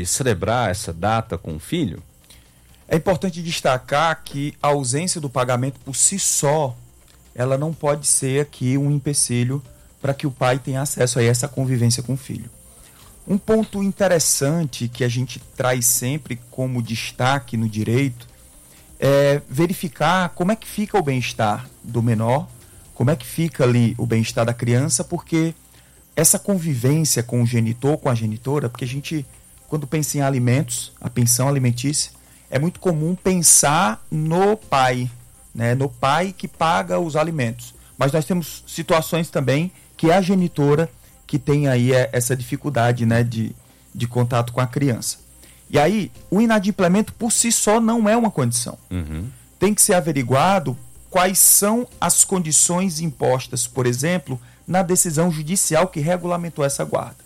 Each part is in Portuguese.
de celebrar essa data com o filho? É importante destacar que a ausência do pagamento por si só, ela não pode ser aqui um empecilho para que o pai tenha acesso a essa convivência com o filho. Um ponto interessante que a gente traz sempre como destaque no direito é verificar como é que fica o bem-estar do menor, como é que fica ali o bem-estar da criança, porque essa convivência com o genitor, com a genitora, porque a gente, quando pensa em alimentos, a pensão alimentícia, é muito comum pensar no pai, né? No pai que paga os alimentos. Mas nós temos situações também que é a genitora que tem aí essa dificuldade, né, de contato com a criança. E aí, o inadimplemento por si só não é uma condição. Tem que ser averiguado quais são as condições impostas, por exemplo, na decisão judicial que regulamentou essa guarda.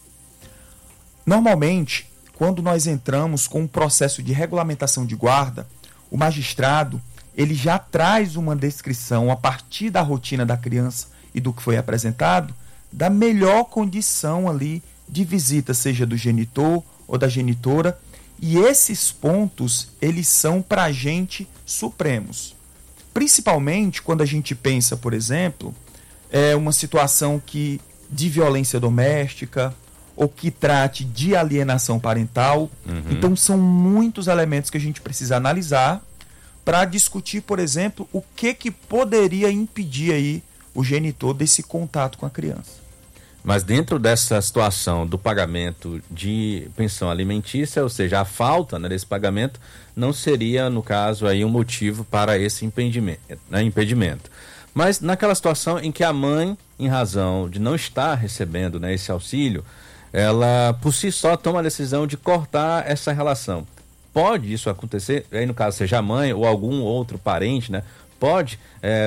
Normalmente, quando nós entramos com um processo de regulamentação de guarda, o magistrado ele já traz uma descrição a partir da rotina da criança e do que foi apresentado, da melhor condição ali de visita, seja do genitor ou da genitora, e esses pontos, eles são para a gente supremos. Principalmente quando a gente pensa, por exemplo, uma situação de violência doméstica ou que trate de alienação parental. Então são muitos elementos que a gente precisa analisar para discutir, por exemplo, o que poderia impedir aí o genitor desse contato com a criança. Mas dentro dessa situação do pagamento de pensão alimentícia, ou seja, a falta, né, desse pagamento, não seria, no caso, aí um motivo para esse impedimento. Mas naquela situação em que a mãe, em razão de não estar recebendo, né, esse auxílio, ela por si só toma a decisão de cortar essa relação. Pode isso acontecer, aí no caso seja a mãe ou algum outro parente, né? Pode,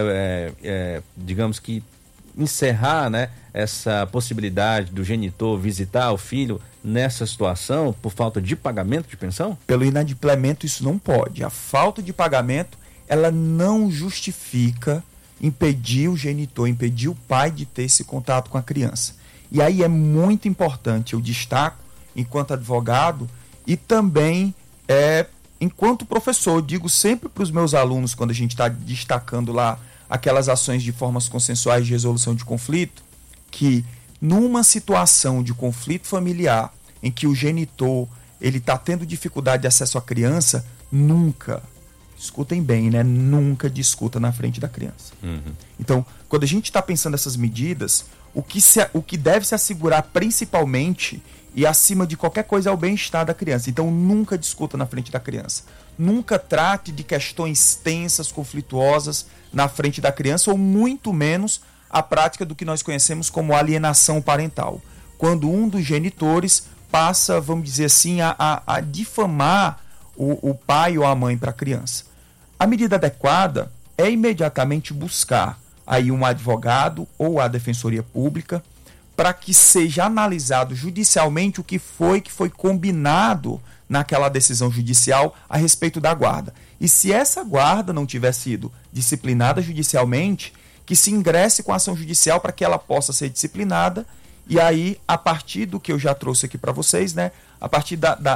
digamos que, encerrar, né, essa possibilidade do genitor visitar o filho nessa situação por falta de pagamento de pensão? Pelo inadimplemento isso não pode. A falta de pagamento, ela não justifica impedir o genitor, impedir o pai de ter esse contato com a criança. E aí é muito importante, eu destaco, enquanto advogado e também enquanto professor, eu digo sempre para os meus alunos, quando a gente está destacando lá aquelas ações de formas consensuais de resolução de conflito, que numa situação de conflito familiar em que o genitor ele está tendo dificuldade de acesso à criança, nunca, escutem bem, né? Nunca discuta na frente da criança. Então, quando a gente está pensando nessas medidas, o que deve se assegurar principalmente e acima de qualquer coisa é o bem-estar da criança. Então, nunca discuta na frente da criança. Nunca trate de questões tensas, conflituosas na frente da criança, ou muito menos a prática do que nós conhecemos como alienação parental. Quando um dos genitores passa, vamos dizer assim, a difamar o pai ou a mãe para a criança. A medida adequada é imediatamente buscar aí um advogado ou a defensoria pública para que seja analisado judicialmente o que foi combinado naquela decisão judicial a respeito da guarda. E se essa guarda não tiver sido disciplinada judicialmente, que se ingresse com a ação judicial para que ela possa ser disciplinada. E aí, a partir do que eu já trouxe aqui para vocês, né, a partir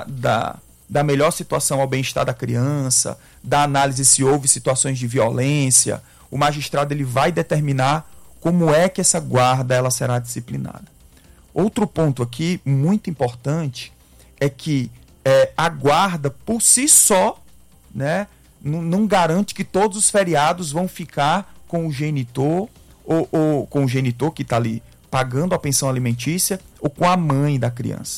da melhor situação ao bem-estar da criança, da análise se houve situações de violência, o magistrado ele vai determinar como é que essa guarda ela será disciplinada. Outro ponto aqui, muito importante, é que a guarda, por si só, né, não garante que todos os feriados vão ficar com o genitor, ou com o genitor que está ali pagando a pensão alimentícia, ou com a mãe da criança.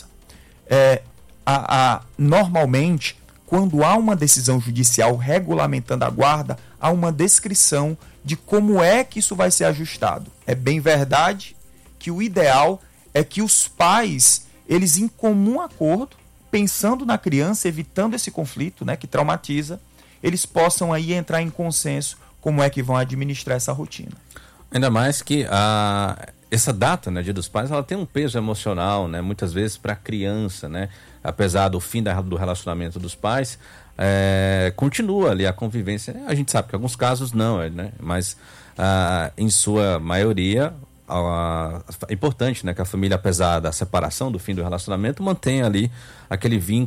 Normalmente, quando há uma decisão judicial regulamentando a guarda, há uma descrição de como é que isso vai ser ajustado. É bem verdade que o ideal é que os pais, eles em comum acordo, pensando na criança, evitando esse conflito, né, que traumatiza, eles possam aí entrar em consenso como é que vão administrar essa rotina. Ainda mais que essa data, né, Dia dos Pais, ela tem um peso emocional, né, muitas vezes para a criança, né, apesar do fim do relacionamento dos pais, continua ali a convivência. A gente sabe que em alguns casos não, né, mas em sua maioria é importante, né, que a família, apesar da separação, do fim do relacionamento, mantenha ali aquele vínculo